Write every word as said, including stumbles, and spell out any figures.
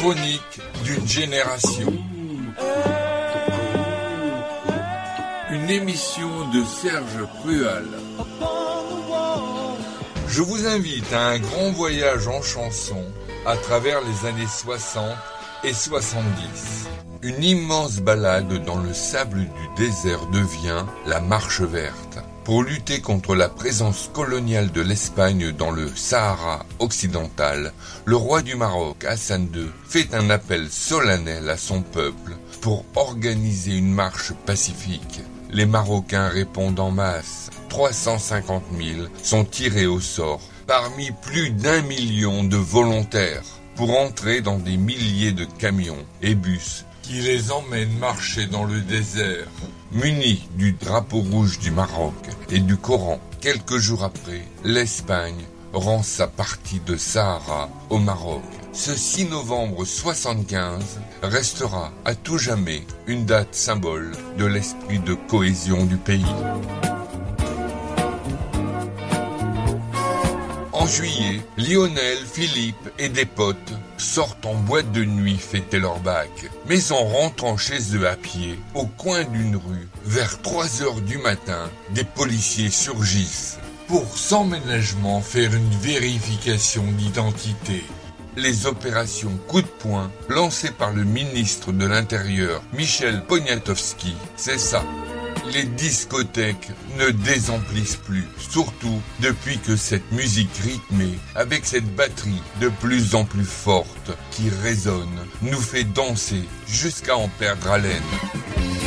chronique d'une génération. Une émission de Serge Prual. Je vous invite à un grand voyage en chanson à travers les années soixante et soixante-dix. Une immense balade dans le sable du désert devient la Marche verte. Pour lutter contre la présence coloniale de l'Espagne dans le Sahara occidental, le roi du Maroc, Hassan deux, fait un appel solennel à son peuple pour organiser une marche pacifique. Les Marocains répondent en masse. trois cent cinquante mille sont tirés au sort parmi plus d'un million de volontaires pour entrer dans des milliers de camions et bus qui les emmènent marcher dans le désert, munis du drapeau rouge du Maroc et du Coran. Quelques jours après, l'Espagne rend sa partie de Sahara au Maroc. Ce six novembre soixante-quinze restera à tout jamais une date symbole de l'esprit de cohésion du pays. En juillet, Lionel, Philippe et des potes sortent en boîte de nuit fêter leur bac. Mais en rentrant chez eux à pied, au coin d'une rue, vers trois heures du matin, des policiers surgissent pour sans ménagement faire une vérification d'identité. Les opérations coup de poing lancées par le ministre de l'Intérieur, Michel Poniatowski, c'est ça. Les discothèques ne désemplissent plus, surtout depuis que cette musique rythmée, avec cette batterie de plus en plus forte qui résonne, nous fait danser jusqu'à en perdre haleine.